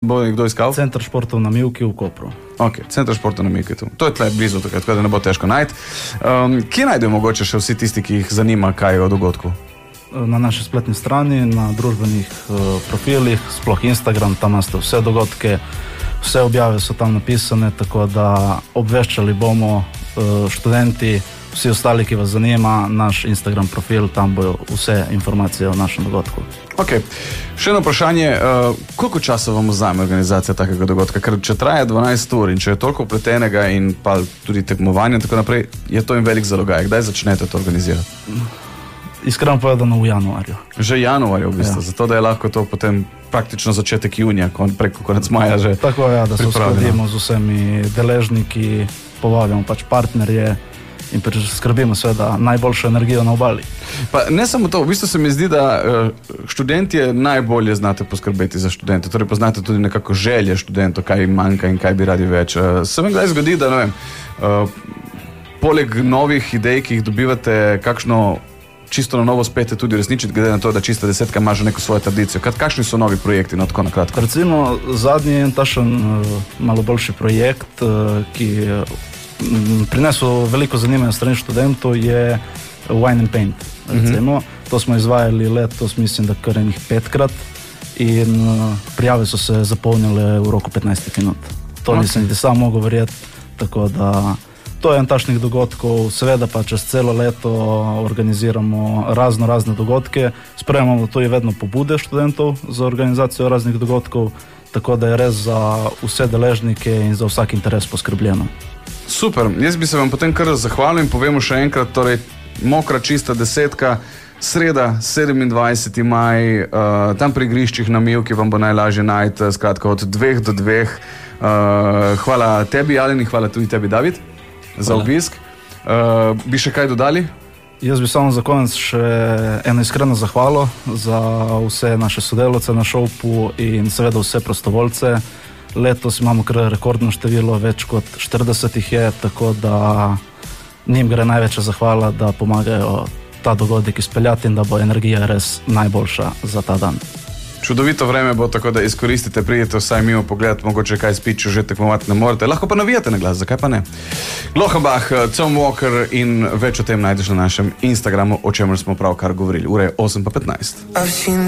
bo kdo iskal? Center športov na Mivki v Kopru. Ok, Center športov na Mivki tu. To je tle blizu, tako da ne bo težko najti. Kje najdejo mogoče še vsi tisti, ki jih zanima, kaj je o dogodku? Na naši spletni strani, na družbenih profilih, sploh Instagram, tam imate vse dogodke, vse objave so tam napisane, tako da obveščali bomo študenti, vsi ostali, ki vas zanima, naš Instagram profil, tam bojo vse informacije o našem dogodku. Ok, še eno vprašanje, koliko časa vam vzame organizacija takega dogodka? Ker če traja 12 ur in če je toliko pletenega in pa tudi tekmovanja in tako naprej, je to in velik zalogaj. Kdaj začnete to organizirati? Iskreno povedano v januarju. Že januarju v bistvu, zato da je lahko to potem praktično začetek junija, preko konec maja že tako je, da se uskladimo z vsemi deležniki, povabimo pač partnerje in skrbimo seveda najboljšo energijo na obali. Pa ne samo to, v bistvu se mi zdi, da študentje najbolje znate poskrbeti za študente, torej poznate tudi nekako želje študentov, kaj jim manjka in kaj bi radi več. Se vam kdaj zgodi, da ne vem, poleg novih idej, ki jih dobivate, kakšno čisto na novo spete tudi resničiti, glede na to, da čista desetka ima že neko svojo tradicijo. Kakšni so novi projekti, no tako na kratko? Recimo, zadnji je tašen malo boljši projekt, ki prinesel veliko zanimanja strani študentov, je Wine and Paint. Recimo, to smo izvajali letos, mislim, da kar enih 5-krat in prijave so se zapolnile v roku 15 minut. To nisem niti sam mogel verjeti, tako da to je en tašnih dogodkov, seveda pa čez celo leto organiziramo razne dogodke, sprejemamo tudi vedno pobude študentov za organizacijo raznih dogodkov, tako da je res za vse deležnike in za vsak interes poskrbljeno. Super, jaz bi se vam potem kar zahvalil in povemo še enkrat, torej mokra čista desetka, sreda, 27. maj, tam pri igriščih na Mivki vam bo najlažje najti, skratka od 2 do 2. Hvala tebi, Alen, in hvala tudi tebi, David, za obisk. Bi še kaj dodali? Jaz bi samo za konec še eno iskreno zahvalo za vse naše sodelavce na šopu in seveda vse prostovoljce. Letos imamo kar rekordno število, več kot 40 jih je, tako da njim gre največja zahvala, da pomagajo ta dogodek izpeljati in da bo energija res najboljša za ta dan. Čudovito vreme bo, tako da izkoristite, pridete vsaj mimo pogledati, mogoče kaj spiču že tekmovati ne morete. Lahko pa navijate na glas, zakaj pa ne? Glochenbach, Tom Walker in več o tem najdeš na našem Instagramu, o čemer smo pravkar govorili. Ura je 8:15.